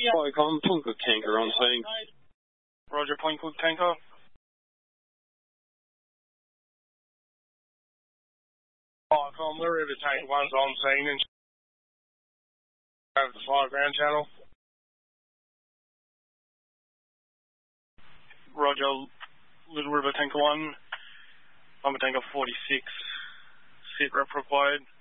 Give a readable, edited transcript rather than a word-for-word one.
Flycom, Point Cook tanker on scene. Roger, Point Cook tanker. Flycom, the River Tank 1's on scene and over the fire ground channel. Roger, Little River Tanker 1, Lumber Tanker 46, sit rep required.